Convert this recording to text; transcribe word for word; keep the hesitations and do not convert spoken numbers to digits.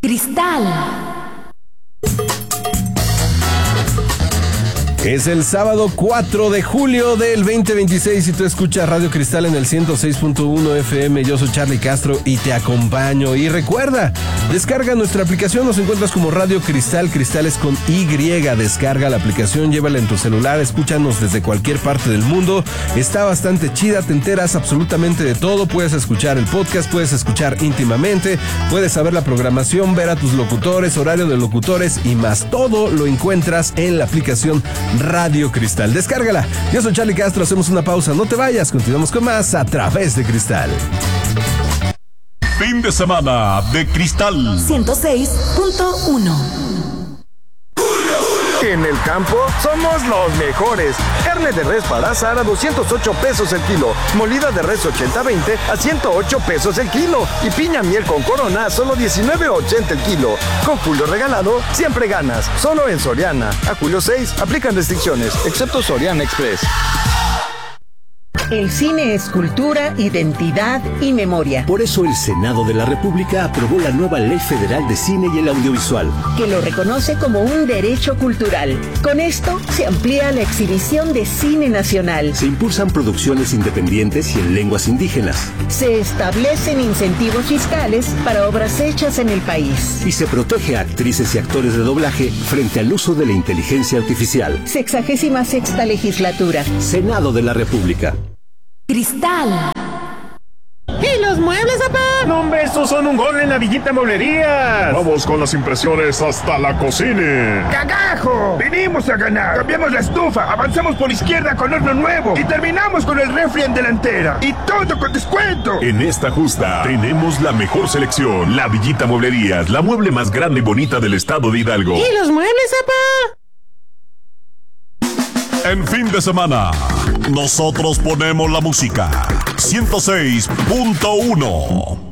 Cristal. Es el sábado cuatro de julio del veinte veintiséis y tú escuchas Radio Cristal en el ciento seis punto uno F M. Yo soy Charlie Castro y te acompaño. Y recuerda, descarga nuestra aplicación, nos encuentras como Radio Cristal, Cristales con Y. Descarga la aplicación, llévala en tu celular, escúchanos desde cualquier parte del mundo. Está bastante chida, te enteras absolutamente de todo. Puedes escuchar el podcast, puedes escuchar íntimamente, puedes saber la programación, ver a tus locutores, horario de locutores y más. Todo lo encuentras en la aplicación Radio Cristal. Descárgala. Yo soy Charlie Castro, hacemos una pausa. No te vayas, continuamos con más a través de Cristal. Fin de semana de Cristal ciento seis punto uno. En el campo somos los mejores. Carne de res para asar a doscientos ocho pesos el kilo. Molida de res ochenta veinte a ciento ocho pesos el kilo. Y piña miel con corona a solo diecinueve ochenta el kilo. Con Julio regalado, siempre ganas. Solo en Soriana. A julio seis, aplican restricciones, excepto Soriana Express. El cine es cultura, identidad y memoria. Por eso el Senado de la República aprobó la nueva Ley Federal de Cine y el Audiovisual, que lo reconoce como un derecho cultural. Con esto se amplía la exhibición de cine nacional. Se impulsan producciones independientes y en lenguas indígenas. Se establecen incentivos fiscales para obras hechas en el país. Y se protege a actrices y actores de doblaje frente al uso de la inteligencia artificial. Sexagésima sexta legislatura. Senado de la República. Cristal. ¿Y los muebles, papá? No, hombre, estos son un gol en la Villita Mueblerías. Vamos con las impresiones hasta la cocina. ¡Cagajo! Venimos a ganar. Cambiamos la estufa, avanzamos por izquierda con horno nuevo y terminamos con el refri en delantera. Y todo con descuento. En esta justa tenemos la mejor selección. La Villita Mueblerías, la mueble más grande y bonita del estado de Hidalgo. ¿Y los muebles, papá? En fin de semana, nosotros ponemos la música. ciento seis punto uno.